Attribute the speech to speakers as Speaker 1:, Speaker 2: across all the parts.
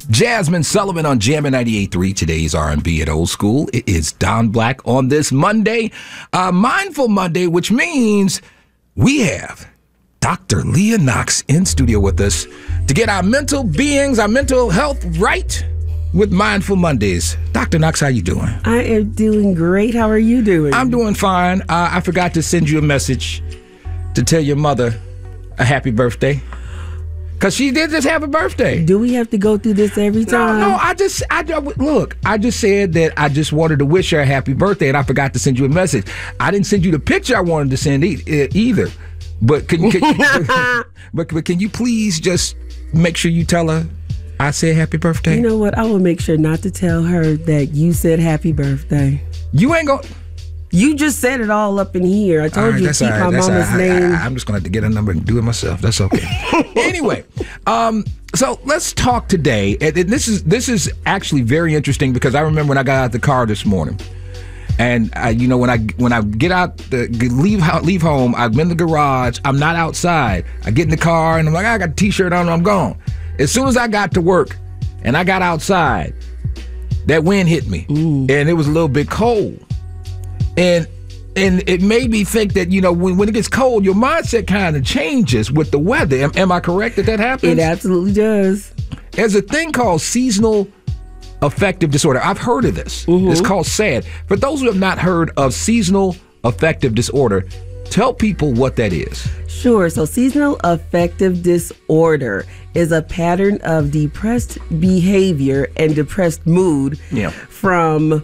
Speaker 1: Jasmine Sullivan on Jammin' 98.3. Today's R&B at Old School. It is Don Black on this Monday, Mindful Monday, which means we have Dr. Leah Knox in studio with us to get our mental beings, our mental health right with Mindful Mondays. Dr. Knox, how you doing?
Speaker 2: I am doing great. How are you doing?
Speaker 1: I'm doing fine. I forgot to send you a message to tell your mother a happy birthday. Because she did just have a birthday.
Speaker 2: Do we have to go through this every time?
Speaker 1: No, I just said that I just wanted to wish her a happy birthday, and I forgot to send you a message. I didn't send you the picture I wanted to send either. But can you please just make sure you tell her I said happy birthday?
Speaker 2: You know what? I will make sure not to tell her that you said happy birthday.
Speaker 1: You ain't going...
Speaker 2: You just said it all up in here. I told you to keep my mama's name.
Speaker 1: I'm just going to have to get a number and do it myself. That's okay. Anyway, so let's talk today. And this is actually very interesting because I remember when I got out the car this morning. And when I get out, leave home, I'm in the garage. I'm not outside. I get in the car and I'm like, I got a T-shirt on. I'm gone. As soon as I got to work and I got outside, that wind hit me. Ooh. And it was a little bit cold. And it made me think that, when it gets cold, your mindset kind of changes with the weather. Am I correct that happens?
Speaker 2: It absolutely does.
Speaker 1: There's a thing called seasonal affective disorder. I've heard of this. Mm-hmm. It's called SAD. For those who have not heard of seasonal affective disorder, tell people what that is.
Speaker 2: Sure. So seasonal affective disorder is a pattern of depressed behavior and depressed mood from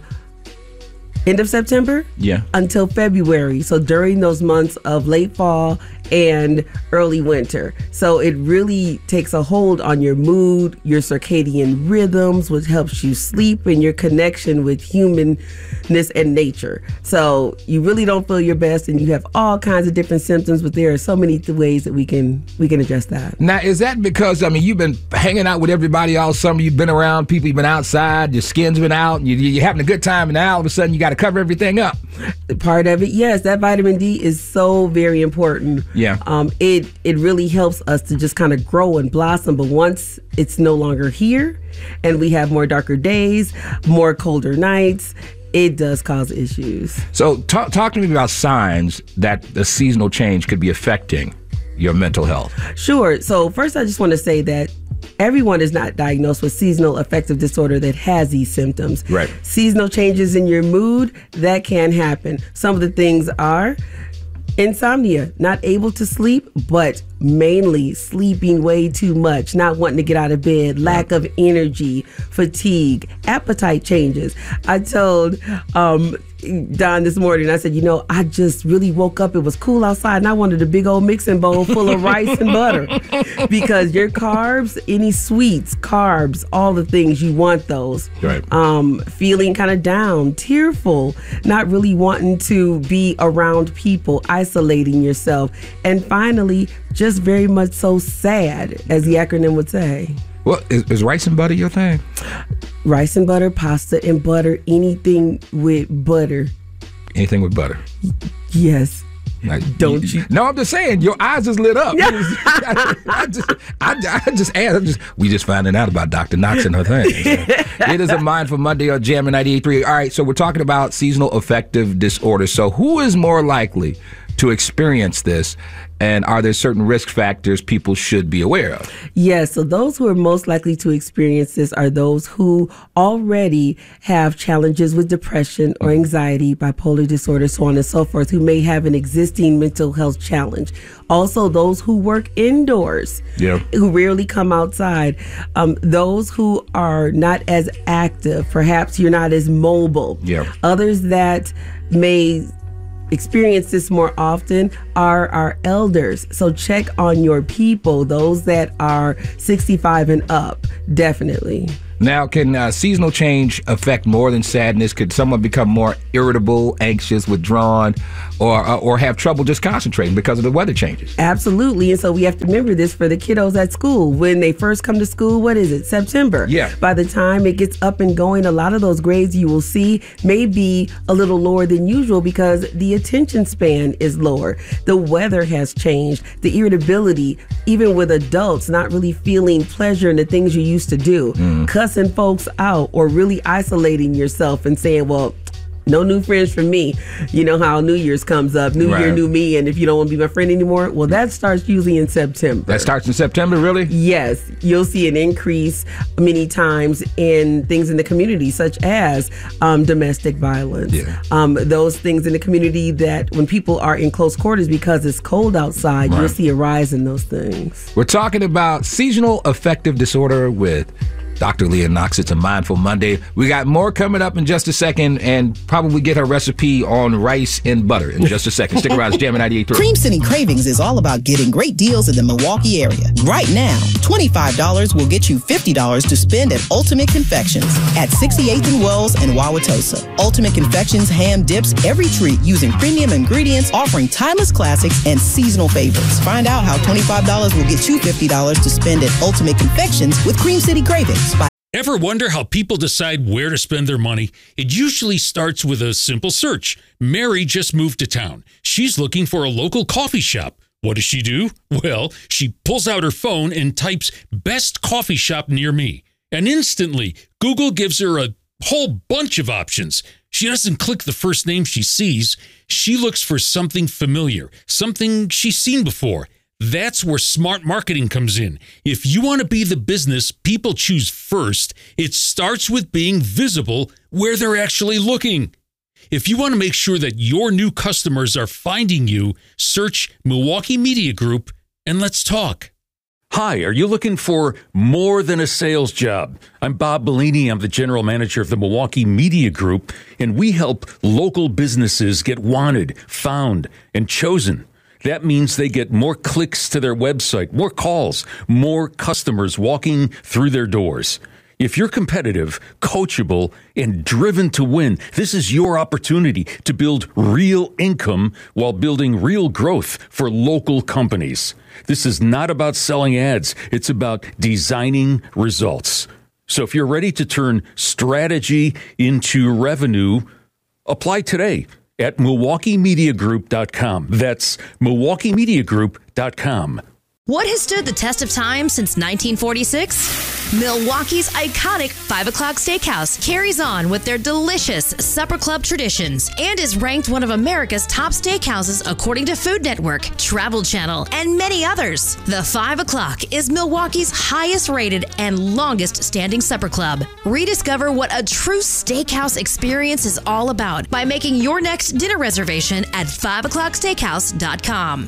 Speaker 2: end of September until February. So during those months of late fall and early winter. So it really takes a hold on your mood, your circadian rhythms, which helps you sleep, and your connection with humanness and nature. So you really don't feel your best, and you have all kinds of different symptoms, but there are so many ways that we can address that.
Speaker 1: Now, is that because, you've been hanging out with everybody all summer, you've been around people, you've been outside, your skin's been out, and you're having a good time, and now all of a sudden you got to cover everything up?
Speaker 2: Part of it, yes. That vitamin D is so very important.
Speaker 1: Yeah.
Speaker 2: It really helps us to just kind of grow and blossom. But once it's no longer here and we have more darker days, more colder nights, it does cause issues.
Speaker 1: So talk to me about signs that the seasonal change could be affecting your mental health.
Speaker 2: Sure. So first, I just want to say that everyone is not diagnosed with seasonal affective disorder that has these symptoms.
Speaker 1: Right.
Speaker 2: Seasonal changes in your mood, that can happen. Some of the things are insomnia, not able to sleep, but mainly sleeping way too much, not wanting to get out of bed, lack of energy, fatigue, appetite changes. I told Don this morning, I said, I just really woke up. It was cool outside and I wanted a big old mixing bowl full of rice and butter, because your carbs, any sweets, carbs, all the things, you want those.
Speaker 1: Right.
Speaker 2: Feeling kind of down, tearful, not really wanting to be around people, isolating yourself. And finally, just very much so sad, as the acronym would say.
Speaker 1: Well, is rice and butter your thing?
Speaker 2: Rice and butter, pasta and butter, anything with butter.
Speaker 1: Anything with butter?
Speaker 2: Yes. Don't you?
Speaker 1: No, I'm just saying, your eyes just lit up. We just finding out about Dr. Knox and her thing. It is a Mindful Monday on Jammin' 98.3. All right, so we're talking about seasonal affective disorder. So who is more likely to experience this, and are there certain risk factors people should be aware of?
Speaker 2: Yes, so those who are most likely to experience this are those who already have challenges with depression or anxiety, bipolar disorder, so on and so forth, who may have an existing mental health challenge. Also, those who work indoors, who rarely come outside. Those who are not as active, perhaps you're not as mobile. Others that may experience this more often are our elders. So check on your people, those that are 65 and up, definitely.
Speaker 1: Now, can seasonal change affect more than sadness? Could someone become more irritable, anxious, withdrawn, or have trouble just concentrating because of the weather changes?
Speaker 2: Absolutely. And so we have to remember this for the kiddos at school. When they first come to school, what is it? September.
Speaker 1: Yeah.
Speaker 2: By the time it gets up and going, a lot of those grades you will see may be a little lower than usual because the attention span is lower. The weather has changed. The irritability, even with adults, not really feeling pleasure in the things you used to do. Cussing folks out or really isolating yourself and saying, well, no new friends for me. You know how New Year's comes up, New Year, new me, and if you don't want to be my friend anymore, well, that starts usually in September.
Speaker 1: That starts in September, really?
Speaker 2: Yes. You'll see an increase many times in things in the community, such as domestic violence. Those things in the community that when people are in close quarters because it's cold outside, you'll see a rise in those things.
Speaker 1: We're talking about seasonal affective disorder with Dr. Leah Knox. It's a Mindful Monday. We got more coming up in just a second and probably get her recipe on rice and butter in just a second. Stick around. It's Jammin' 98.3.
Speaker 3: Cream City Cravings is all about getting great deals in the Milwaukee area. Right now, $25 will get you $50 to spend at Ultimate Confections at 68th and Wells in Wauwatosa. Ultimate Confections hand dips every treat using premium ingredients, offering timeless classics and seasonal favorites. Find out how $25 will get you $50 to spend at Ultimate Confections with Cream City Cravings.
Speaker 4: Ever wonder how people decide where to spend their money? It usually starts with a simple search. Mary just moved to town. She's looking for a local coffee shop. What does she do? Well, she pulls out her phone and types "best coffee shop near me." And instantly, Google gives her a whole bunch of options. She doesn't click the first name she sees. She looks for something familiar, something she's seen before. That's where smart marketing comes in. If you want to be the business people choose first, it starts with being visible where they're actually looking. If you want to make sure that your new customers are finding you, search Milwaukee Media Group and let's talk. Hi, are you looking for more than a sales job? I'm Bob Bellini. I'm the general manager of the Milwaukee Media Group, and we help local businesses get wanted, found, and chosen. That means they get more clicks to their website, more calls, more customers walking through their doors. If you're competitive, coachable, and driven to win, this is your opportunity to build real income while building real growth for local companies. This is not about selling ads. It's about designing results. So if you're ready to turn strategy into revenue, apply today at MilwaukeeMediaGroup.com. That's MilwaukeeMediaGroup.com.
Speaker 5: What has stood the test of time since 1946? Milwaukee's iconic 5 O'Clock Steakhouse carries on with their delicious Supper Club traditions and is ranked one of America's top steakhouses according to Food Network, Travel Channel, and many others. The 5 O'Clock is Milwaukee's highest rated and longest standing supper club. Rediscover what a true steakhouse experience is all about by making your next dinner reservation at 5o'clocksteakhouse.com.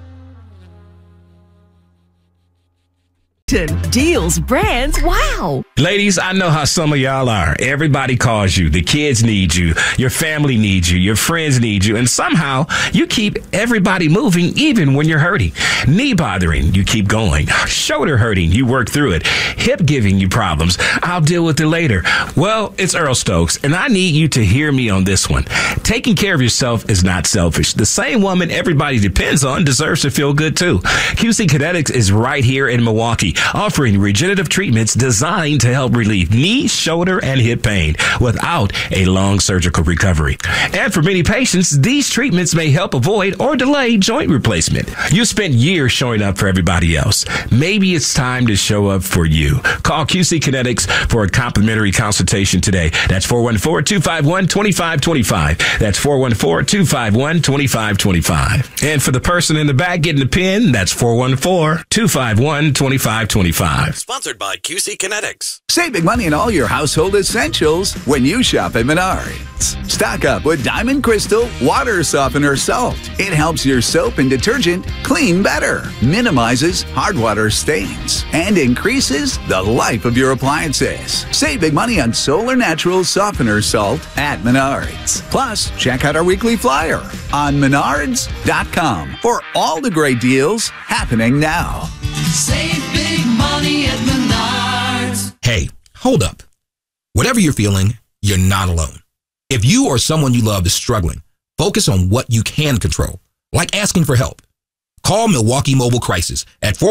Speaker 6: Deals, brands, wow.
Speaker 7: Ladies, I know how some of y'all are. Everybody calls you. The kids need you. Your family needs you. Your friends need you. And somehow you keep everybody moving even when you're hurting. Knee bothering, you keep going. Shoulder hurting, you work through it. Hip giving you problems. I'll deal with it later. Well, it's Earl Stokes, and I need you to hear me on this one. Taking care of yourself is not selfish. The same woman everybody depends on deserves to feel good too. QC Kinetics is right here in Milwaukee, offering regenerative treatments designed to help relieve knee, shoulder, and hip pain without a long surgical recovery. And for many patients, these treatments may help avoid or delay joint replacement. You spent years showing up for everybody else. Maybe it's time to show up for you. Call QC Kinetics for a complimentary consultation today. That's 414-251-2525. That's 414-251-2525. And for the person in the back getting the pin, that's 414-251-2525.
Speaker 8: Sponsored by QC Kinetics.
Speaker 9: Save big money on all your household essentials when you shop at Menards. Stock up with Diamond Crystal Water Softener Salt. It helps your soap and detergent clean better, minimizes hard water stains, and increases the life of your appliances. Save big money on Solar Natural Softener Salt at Menards. Plus, check out our weekly flyer on Menards.com for all the great deals happening now.
Speaker 10: Save big money at Menards.
Speaker 7: Hey,
Speaker 10: hold up. Whatever you're feeling, you're not alone. If you or someone you love is struggling, focus on what you can control, like asking for help. Call Milwaukee Mobile Crisis at